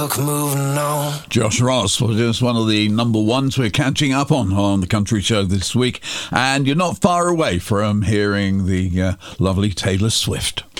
Moving on. Josh Ross was just one of the number ones we're catching up on the Country Show this week, and you're not far away from hearing the lovely Taylor Swift.